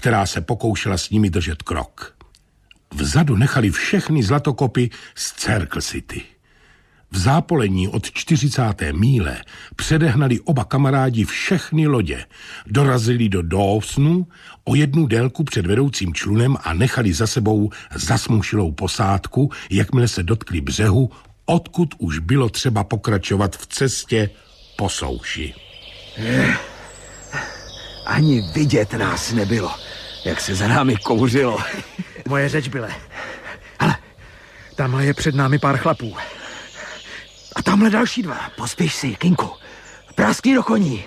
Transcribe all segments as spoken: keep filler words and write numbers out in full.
která se pokoušela s nimi držet krok. Vzadu nechali všechny zlatokopy z Circle City. V zápolení od čtyřicáté míle předehnali oba kamarádi všechny lodě, dorazili do Dawsonu o jednu délku před vedoucím člunem a nechali za sebou zasmušilou posádku, jakmile se dotkli břehu, odkud už bylo třeba pokračovat v cestě po souši. Ani vidět nás nebylo, jak se za námi kouřilo. Moje řeč, Byle. Hele, tamhle je před námi pár chlapů. A tamhle další dva. Pospěš si, Kinku. Praskni do koní.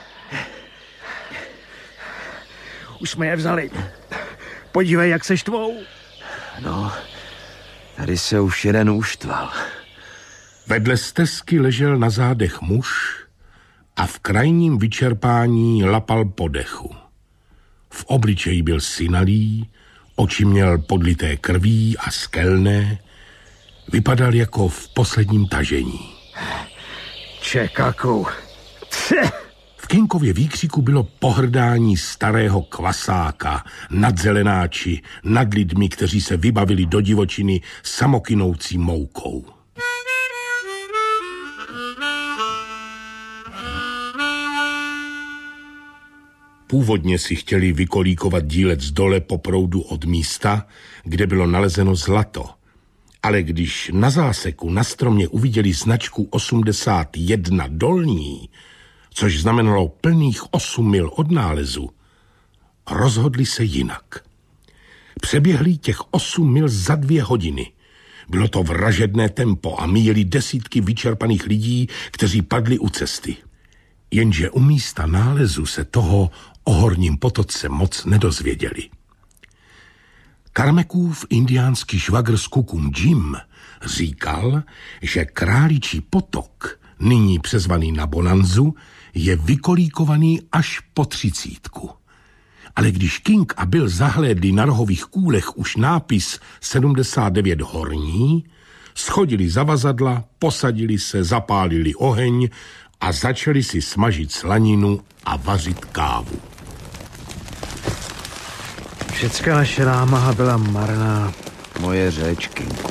Už jsme je vzali. Podívej, jak se štvou. No, tady se už jeden uštval. Vedle stezky ležel na zádech muž a v krajním vyčerpání lapal po dechu. V obličeji byl synalý, oči měl podlité krví a skelné, vypadal jako v posledním tažení. Čekaku. V Kinkově výkřiku bylo pohrdání starého kvasáka nad zelenáči, nad lidmi, kteří se vybavili do divočiny samokynoucí moukou. Původně si chtěli vykolíkovat dílec dole po proudu od místa, kde bylo nalezeno zlato. Ale když na záseku na stromě uviděli značku osmdesát jedna dolní, což znamenalo plných osm mil od nálezu, rozhodli se jinak. Přeběhli těch osm mil za dvě hodiny. Bylo to vražedné tempo a míjeli desítky vyčerpaných lidí, kteří padli u cesty. Jenže u místa nálezu se toho o horním potoce moc nedozvěděli. Karmekův indiánský švagr s Kukum Jim říkal, že Králičí potok, nyní přezvaný na Bonanzu, je vykolíkovaný až po třicítku. Ale když King a Bill zahlédli na rohových kůlech už nápis sedmdesát devět horní, schodili zavazadla, posadili se, zapálili oheň a začali si smažit slaninu a vařit kávu. Všecká naše námaha byla marná. Moje řeč, Kinku.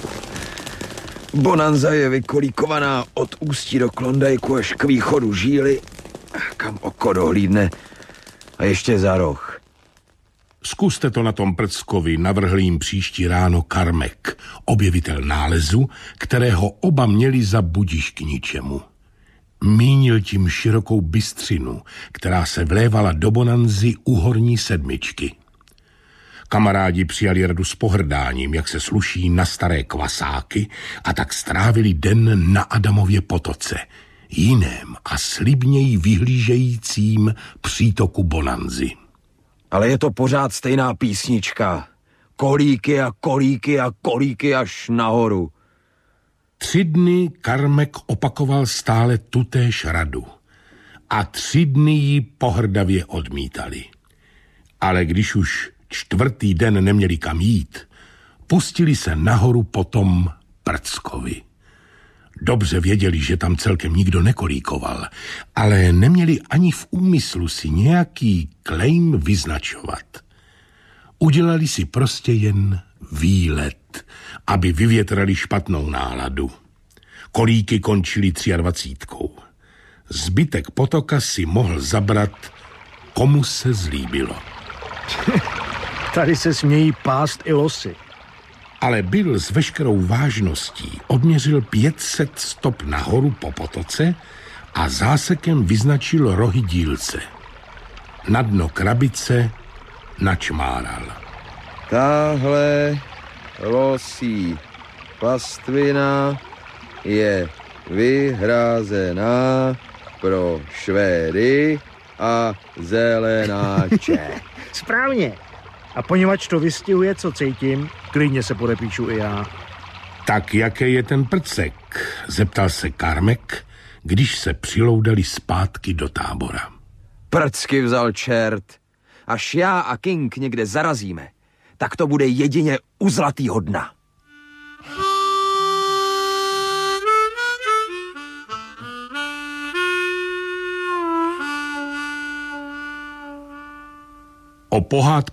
Bonanza je vykolíkovaná od ústí do Klondajku až k východu Žíly, kam oko dohlídne, a ještě za roh. Zkuste to na tom Prckovi, navrhl jim příští ráno Karmek, objevitel nálezu, kterého oba měli za budiš k ničemu. Mínil tím širokou bystřinu, která se vlévala do Bonanzy u horní sedmičky. Kamarádi přijali radu s pohrdáním, jak se sluší na staré kvasáky, a tak strávili den na Adamově potoce, jiném a slibněji vyhlížejícím přítoku Bonanzy. Ale je to pořád stejná písnička. Kolíky a kolíky a kolíky až nahoru. Tři dny Karmek opakoval stále tutéž radu a tři dny ji pohrdavě odmítali. Ale když už čtvrtý den neměli kam jít, pustili se nahoru po tom Prckovi. Dobře věděli, že tam celkem nikdo nekolíkoval, ale neměli ani v úmyslu si nějaký claim vyznačovat. Udělali si prostě jen výlet, aby vyvětrali špatnou náladu. Kolíky končili třiadvacítkou. Zbytek potoka si mohl zabrat, komu se zlíbilo. Tady se smějí pást i losy. Ale Bill s veškerou vážností odměřil pět set stop nahoru po potoce a zásekem vyznačil rohy dílce. Na dno krabice načmáral. Tahle losí pastvina je vyhrázená pro Švédy a zelenáče. Správně. A poněvadž to vystihuje, co cítím, klidně se podepíšu i já. Tak jaký je ten Prcek? Zeptal se Karmek, když se přiloudali zpátky do tábora. Prcky vzal čert. Až já a King někde zarazíme, tak to bude jedině u zlatýho dna. O pohádku